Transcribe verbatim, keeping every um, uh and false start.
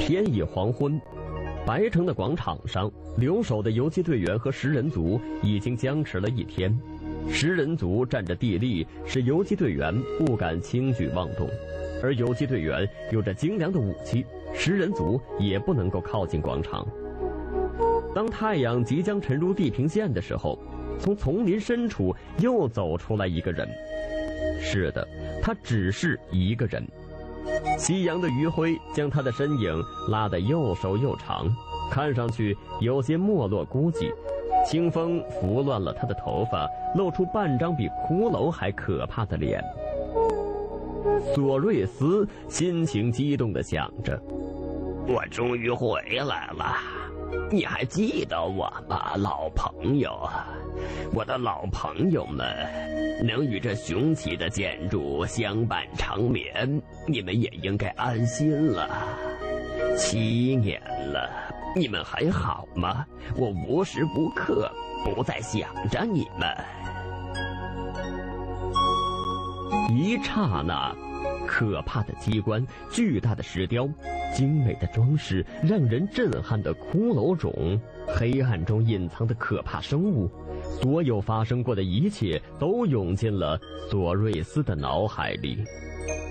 天已黄昏，白城的广场上，留守的游击队员和食人族已经僵持了一天。食人族占着地利，使游击队员不敢轻举妄动，而游击队员有着精良的武器，食人族也不能够靠近广场。当太阳即将沉入地平线的时候，从丛林深处又走出来一个人。是的，他只是一个人。夕阳的余晖将他的身影拉得又瘦又长，看上去有些没落孤寂。清风拂乱了他的头发，露出半张比骷髅还可怕的脸。索瑞斯心情激动地想着： 我终于回来了，你还记得我吗，老朋友？我的老朋友们，能与这雄奇的建筑相伴长眠，你们也应该安心了。七年了，你们还好吗？我无时不刻不再想着你们。 一刹那，可怕的机关，巨大的石雕，精美的装饰，让人震撼的骷髅种，黑暗中隐藏的可怕生物，所有发生过的一切都涌进了索瑞斯的脑海里。